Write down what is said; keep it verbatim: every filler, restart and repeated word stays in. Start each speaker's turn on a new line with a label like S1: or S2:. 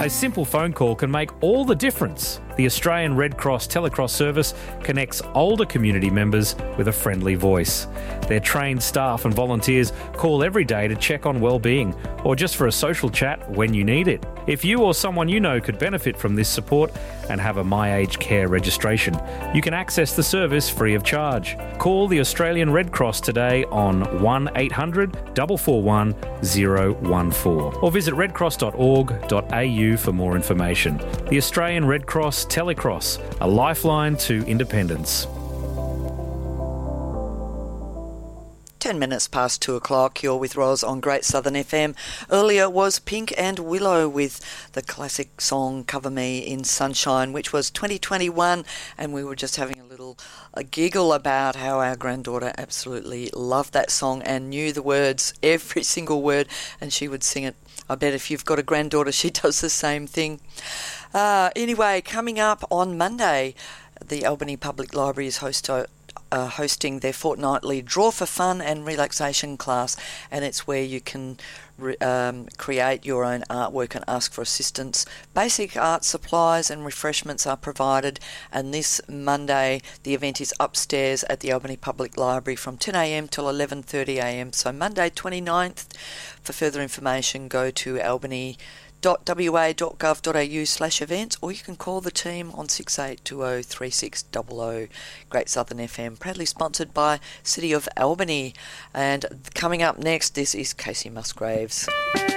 S1: a simple phone call can make all the difference. The Australian Red Cross Telecross service connects older community members with a friendly voice. Their trained staff and volunteers call every day to check on well-being or just for a social chat when you need it. If you or someone you know could benefit from this support and have a My Aged Care registration, you can access the service free of charge. Call the Australian Red Cross today on one eight hundred, four four one, zero one four or visit redcross dot org dot a u for more information. The Australian Red Cross Telecross, a lifeline to independence.
S2: Ten minutes past two o'clock, you're with Roz on Great Southern F M. Earlier was Pink and Willow with the classic song Cover Me in Sunshine, which was twenty twenty-one, and we were just having a little a giggle about how our granddaughter absolutely loved that song and knew the words, every single word, and she would sing it. I bet if you've got a granddaughter, she does the same thing. Uh, anyway, coming up on Monday, the Albany Public Library is host to, uh, hosting their fortnightly Draw for Fun and Relaxation class, and it's where you can re- um, create your own artwork and ask for assistance. Basic art supplies and refreshments are provided, and this Monday the event is upstairs at the Albany Public Library from ten a m till eleven thirty a m, so Monday twenty-ninth. For further information, go to albany dot w a dot gov dot a u slash events, or you can call the team on six eight two zero three six zero zero. Great Southern F M, proudly sponsored by City of Albany. And coming up next, this is Casey Musgraves.